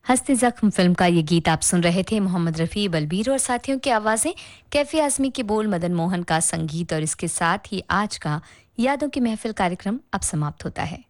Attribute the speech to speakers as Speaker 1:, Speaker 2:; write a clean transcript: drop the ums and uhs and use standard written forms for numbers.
Speaker 1: हस्ती जख्म फिल्म का ये गीत आप सुन रहे थे। मोहम्मद रफ़ी, बलबीर और साथियों की आवाज़ें, कैफ़ी आज़मी के बोल, मदन मोहन का संगीत और इसके साथ ही आज का यादों की महफ़िल कार्यक्रम अब समाप्त होता है।